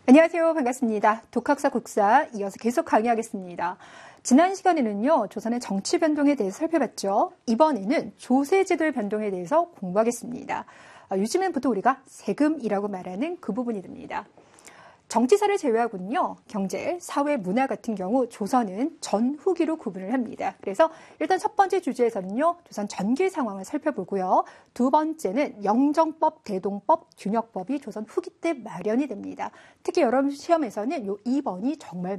안녕하세요. 반갑습니다. 독학사 국사 이어서 계속 강의하겠습니다. 지난 시간에는요, 조선의 정치 변동에 대해서 살펴봤죠. 이번에는 조세제도의 변동에 대해서 공부하겠습니다. 요즘엔 보통 우리가 세금이라고 말하는 그 부분이 됩니다. 정치사를 제외하고는요, 경제, 사회, 문화 같은 경우 조선은 전후기로 구분을 합니다. 그래서 일단 첫 번째 주제에서는요, 조선 전기 상황을 살펴보고요. 두 번째는 영정법, 대동법, 균역법이 조선 후기 때 마련이 됩니다. 특히 여러분 시험에서는 요 2번이 정말